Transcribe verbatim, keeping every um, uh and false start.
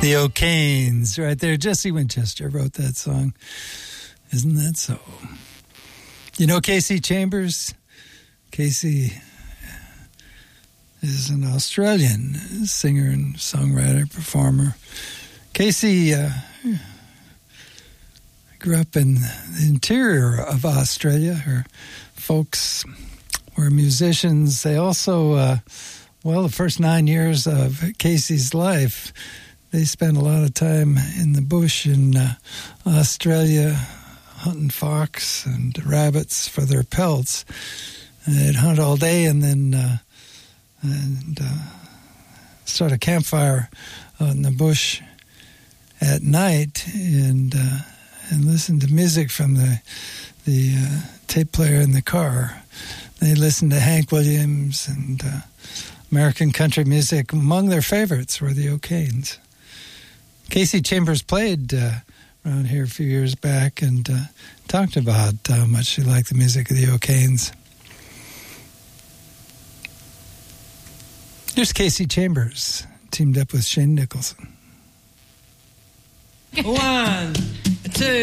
The O'Kanes, right there. Jesse Winchester wrote that song. Isn't that so? You know K C Chambers? K C is an Australian singer and songwriter, performer. K C uh, grew up in the interior of Australia. Her folks were musicians. They also, uh, well, the first nine years of Casey's life, they spent a lot of time in the bush in uh, Australia, hunting fox and rabbits for their pelts. And they'd hunt all day and then uh, and uh, start a campfire out in the bush at night and uh, and listen to music from the the uh, tape player in the car. They listened to Hank Williams and uh, American country music. Among their favorites were the O'Kanes. K C Chambers played uh, around here a few years back and uh, talked about how much she liked the music of the O'Kanes. Here's K C Chambers, teamed up with Shane Nicholson. One, two.